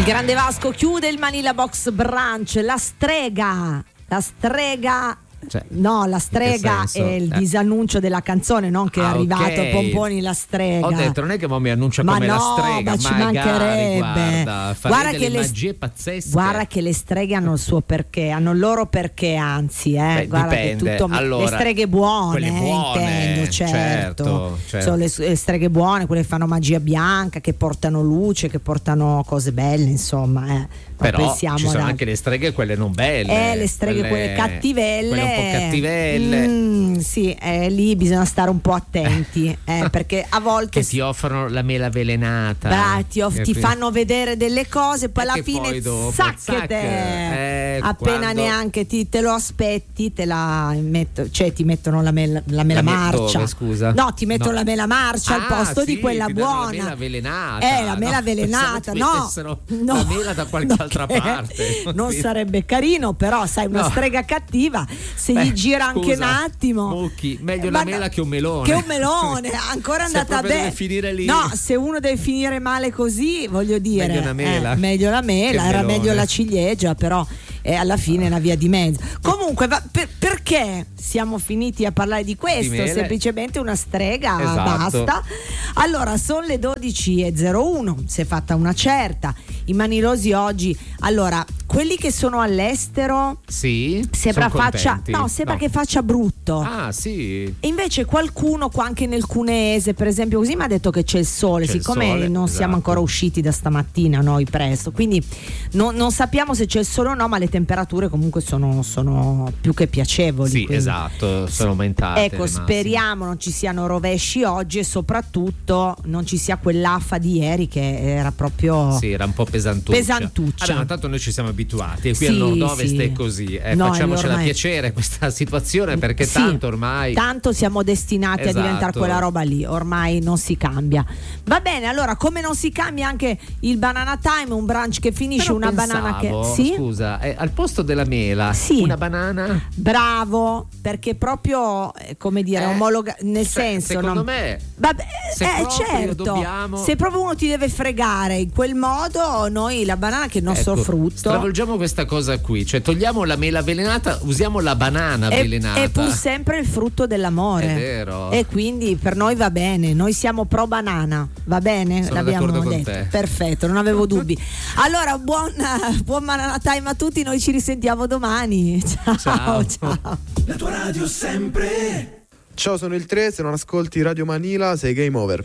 Il grande Vasco chiude il Manila Box Brunch. La strega. Cioè, no, la strega è il disannuncio della canzone, non che è arrivato okay. Pomponi la strega. Ho detto, non è che mo mi annuncia come la strega, ma ci mancherebbe. Guarda che le magie pazzesche. Guarda che le streghe hanno il suo perché, hanno il loro perché, anzi, guarda dipende. che tutto allora, le streghe buone, intendo, certo. Sono le streghe buone, quelle che fanno magia bianca, che portano luce, che portano cose belle, insomma, Però ci sono anche le streghe quelle non belle. Le streghe quelle cattivelle. Quelle un po' cattivelle. Sì, lì bisogna stare un po' attenti, perché a volte che ti offrono la mela avvelenata. Ti fanno vedere delle cose, poi alla fine sacchete. Appena neanche te lo aspetti, te la ti mettono la mela marcia. Dove, scusa? No, ti mettono la mela marcia al posto di quella buona. La mela avvelenata. La mela avvelenata, no. La mela da qualche altra parte. Non sarebbe carino, però sai, una strega cattiva, se gli gira anche un attimo. Mucchi, meglio la mela che un melone. Che un melone, ancora andata bene. Deve finire lì. No, se uno deve finire male così, voglio dire, meglio una mela. Meglio la mela, era meglio la ciliegia, però alla fine è una via di mezzo. Comunque, perché siamo finiti a parlare di questo? Semplicemente una strega, basta. Allora, sono le 12:01, si è fatta una certa. I manilosi oggi, allora, quelli che sono all'estero, sembra che faccia brutto. Ah, sì. E invece qualcuno qua anche nel Cuneese, per esempio, così mi ha detto che c'è il sole, siccome non siamo ancora usciti da stamattina noi presto, quindi non sappiamo se c'è il sole o no, ma le temperature comunque sono più che piacevoli. Sì, quindi. Esatto, sono aumentate. Ecco, speriamo non ci siano rovesci oggi e soprattutto non ci sia quell'affa di ieri che era proprio era un po' pesantuccia. Allora, tanto noi ci siamo abituati e qui al nord-ovest è così. Facciamocela piacere questa situazione, perché tanto siamo destinati a diventare quella roba lì, ormai non si cambia. Va bene, allora, come non si cambia anche il Banana Time, un brunch che finisce. Però una banana che scusa, al posto della mela una banana? Bravo, perché proprio come dire omologa, nel senso secondo me vabbè, certo, dobbiamo... se proprio uno ti deve fregare in quel modo, noi la banana che è il nostro frutto, stravolgiamo questa cosa qui, cioè togliamo la mela avvelenata, usiamo la banana avvelenata. È pur sempre il frutto dell'amore, è vero, e quindi per noi va bene, noi siamo pro banana, va bene? Sono l'abbiamo d'accordo detto con te. Perfetto, non avevo dubbi. Allora buon Banana Time a tutti, noi ci risentiamo domani. Ciao. La tua radio sempre. Ciao, sono il 3, se non ascolti Radio Manila sei game over.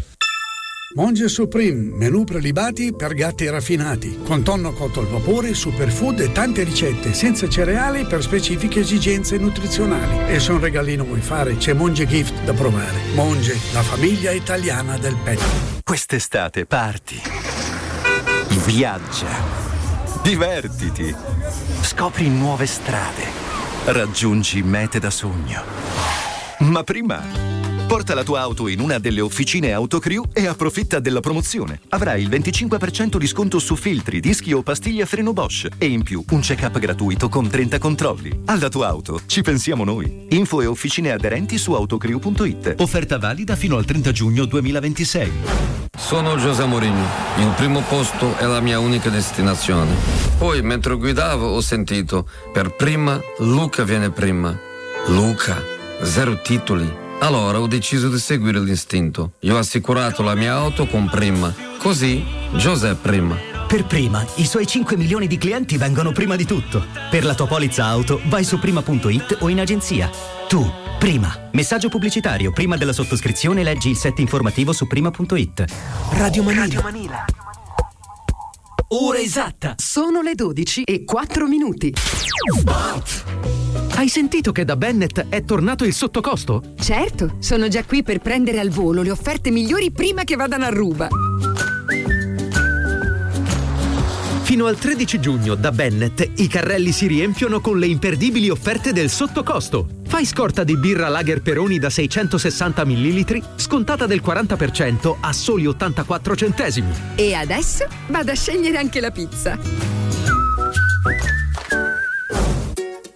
Monge Supreme, menù prelibati per gatti raffinati, con tonno cotto al vapore, superfood e tante ricette, senza cereali per specifiche esigenze nutrizionali. E se un regalino vuoi fare, c'è Monge Gift da provare. Monge, la famiglia italiana del pet. Quest'estate parti, viaggia, divertiti, scopri nuove strade, raggiungi mete da sogno. Ma prima porta la tua auto in una delle officine Autocrew e approfitta della promozione. Avrai il 25% di sconto su filtri, dischi o pastiglie freno Bosch e in più un check-up gratuito con 30 controlli. Alla tua auto ci pensiamo noi. Info e officine aderenti su autocrew.it. Offerta valida fino al 30 giugno 2026. Sono José Mourinho. Il primo posto è la mia unica destinazione. Poi, mentre guidavo, ho sentito: per prima, Luca viene prima. Luca, 0 titoli. Allora ho deciso di seguire l'istinto. Io ho assicurato la mia auto con Prima. Così, José prima. Per Prima, i suoi 5 milioni di clienti vengono prima di tutto. Per la tua polizza auto, vai su prima.it o in agenzia. Tu, Prima. Messaggio pubblicitario. Prima della sottoscrizione leggi il set informativo su prima.it. Radio Manila. Ora esatta. Sono le 12:04. Hai sentito che da Bennett è tornato il sottocosto? Certo, sono già qui per prendere al volo le offerte migliori prima che vadano a ruba. Fino al 13 giugno da Bennett i carrelli si riempiono con le imperdibili offerte del sottocosto. Fai scorta di birra Lager Peroni da 660 ml, scontata del 40% a soli 84 centesimi. E adesso vado a scegliere anche la pizza.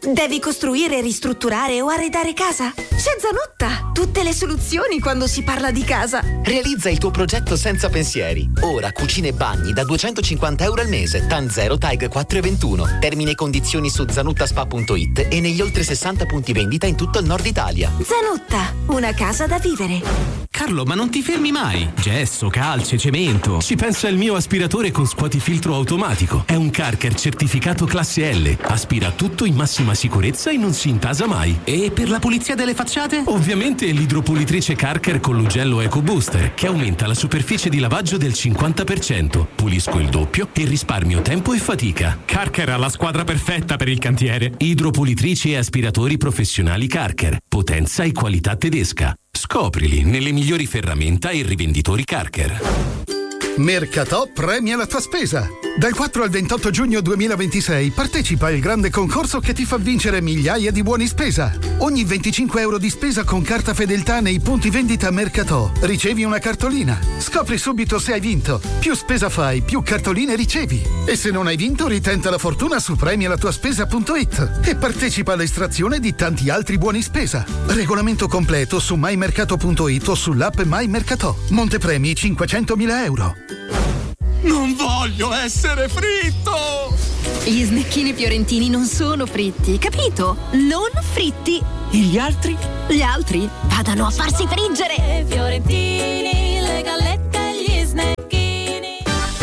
Devi costruire, ristrutturare o arredare casa? C'è Zanotta! Tutte le soluzioni quando si parla di casa. Realizza il tuo progetto senza pensieri. Ora cucine e bagni da €250 al mese. TAN 0 TAG 421. Termini e condizioni su zanuttaspa.it e negli oltre 60 punti vendita in tutto il nord Italia. Zanotta, una casa da vivere. Carlo, ma non ti fermi mai? Gesso, calce, cemento. Ci pensa il mio aspiratore con scuotifiltro automatico. È un Carker certificato classe L. Aspira tutto in massima sicurezza e non si intasa mai. E per la pulizia delle facciate? Ovviamente l'idropulitrice Carker con l'ugello Eco Booster, che aumenta la superficie di lavaggio del 50%. Pulisco il doppio e risparmio tempo e fatica. Carker ha la squadra perfetta per il cantiere. Idropulitrici e aspiratori professionali Carker. Potenza e qualità tedesca. Scoprili nelle migliori ferramenta e rivenditori Carker. Mercatò premia la tua spesa. Dal 4 al 28 giugno 2026 partecipa al grande concorso che ti fa vincere migliaia di buoni spesa. Ogni €25 di spesa con carta fedeltà nei punti vendita Mercatò ricevi una cartolina. Scopri subito se hai vinto. Più spesa fai, più cartoline ricevi. E se non hai vinto, ritenta la fortuna su premialatuaspesa.it e partecipa all'estrazione di tanti altri buoni spesa. Regolamento completo su mymercato.it o sull'app MyMercatò. Montepremi €500.000. Non voglio essere fritto! Gli snecchini fiorentini non sono fritti, capito? Non fritti. E gli altri? Gli altri vadano a farsi friggere! Fiorentini, le gallette e gli snecchini.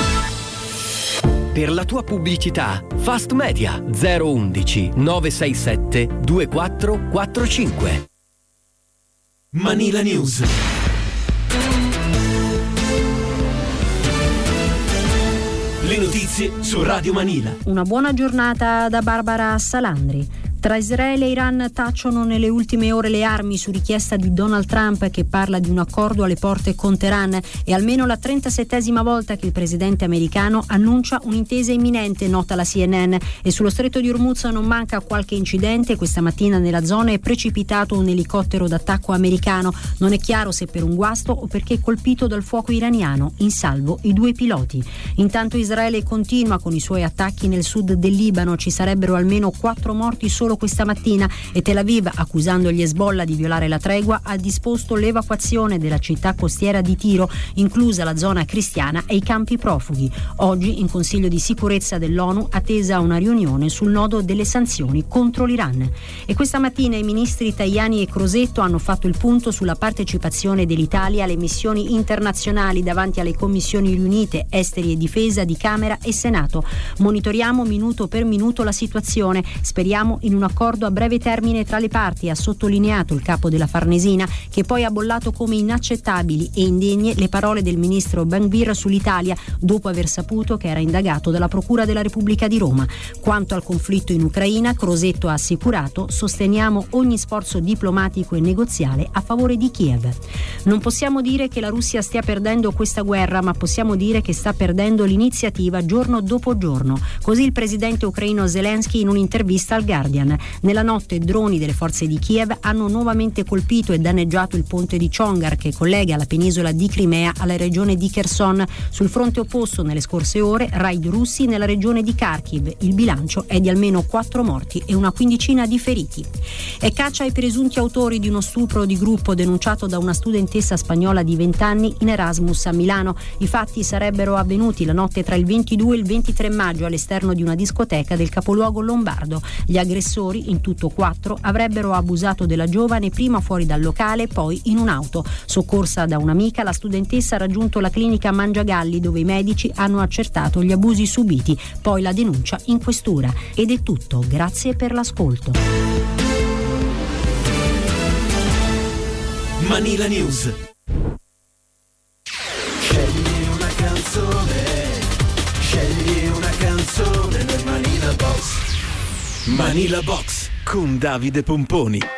Per la tua pubblicità, Fast Media 011 967 2445. Manila News. Le notizie su Radio Manila. Una buona giornata da Barbara Salandri. Tra Israele e Iran tacciono nelle ultime ore le armi su richiesta di Donald Trump, che parla di un accordo alle porte con Teheran. È almeno la 37esima volta che il presidente americano annuncia un'intesa imminente, nota la CNN. E sullo stretto di Hormuz non manca qualche incidente. Questa mattina nella zona è precipitato un elicottero d'attacco americano. Non è chiaro se per un guasto o perché colpito dal fuoco iraniano, in salvo i 2 piloti. Intanto Israele continua con i suoi attacchi nel sud del Libano. Ci sarebbero almeno 4 morti solo questa mattina e Tel Aviv, accusando gli Hezbollah di violare la tregua, ha disposto l'evacuazione della città costiera di Tiro, inclusa la zona cristiana e i campi profughi. Oggi in Consiglio di sicurezza dell'ONU attesa una riunione sul nodo delle sanzioni contro l'Iran. E questa mattina i ministri Tajani e Crosetto hanno fatto il punto sulla partecipazione dell'Italia alle missioni internazionali davanti alle commissioni riunite Esteri e Difesa di Camera e Senato. Monitoriamo minuto per minuto la situazione, speriamo in un accordo a breve termine tra le parti, ha sottolineato il capo della Farnesina, che poi ha bollato come inaccettabili e indegne le parole del ministro Ben-Gvir sull'Italia, dopo aver saputo che era indagato dalla Procura della Repubblica di Roma. Quanto al conflitto in Ucraina, Crosetto ha assicurato: sosteniamo ogni sforzo diplomatico e negoziale a favore di Kiev. Non possiamo dire che la Russia stia perdendo questa guerra, ma possiamo dire che sta perdendo l'iniziativa giorno dopo giorno. Così il presidente ucraino Zelensky in un'intervista al Guardian. Nella notte droni delle forze di Kiev hanno nuovamente colpito e danneggiato il ponte di Chongar, che collega la penisola di Crimea alla regione di Kherson. Sul fronte opposto, nelle scorse ore, raid russi nella regione di Kharkiv. Il bilancio è di almeno 4 morti e una quindicina di feriti. E caccia ai presunti autori di uno stupro di gruppo denunciato da una studentessa spagnola di 20 anni in Erasmus a Milano. I fatti sarebbero avvenuti la notte tra il 22 e il 23 maggio all'esterno di una discoteca del capoluogo lombardo. Gli aggressori, in tutto 4, avrebbero abusato della giovane prima fuori dal locale, poi in un'auto. Soccorsa da un'amica, la studentessa ha raggiunto la clinica Mangiagalli, dove i medici hanno accertato gli abusi subiti, poi la denuncia in questura. Ed è tutto, grazie per l'ascolto. Manila News. Scegli una canzone nel Manila Box. Manila Box con Davide Pomponi.